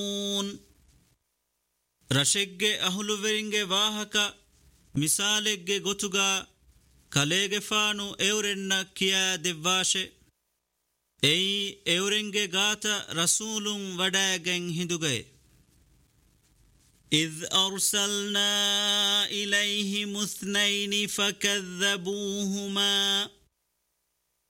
ರಶೆಗ್ಗೆ ಅಹುಲುವೆರಿಂಗೆ ವಾಹಕ ಮಿಸಾಲೆಗ್ಗೆ ಗೊತುಗ ಕಲೆಗೆ ಫಾನು ಎವರೆನ್ನ ಕಿಯಾ ದೆವ್ವಾಶೆ ಎಯಿ ಎವರೆಂಗೆ ಗಾತ ರಸೂಲುಂ ವಡಾಗೆಂ ಹಿಂದುಗೈ إذ أرسلنا إليهم اثنين فكذبوهما